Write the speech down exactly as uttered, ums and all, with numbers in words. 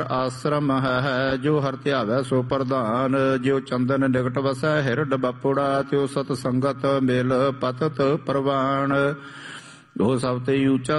ਆਸ਼ਰਮ ਹੈ ਜੋ ਹਰ ਧਿਆਵੈ ਸੋ ਪ੍ਰਧਾਨ। ਜਿਉ ਚੰਦਨ ਨਿਕਟ ਵਸੈ ਹਿਰਡ ਬਪੁੜਾ ਤਿਉ ਸਤ ਸੰਗਤ ਮਿਲ ਪਤਤ ਪ੍ਰਵਾਨ। ਉਹ ਸਭ ਤੇ ਉੱਚਾ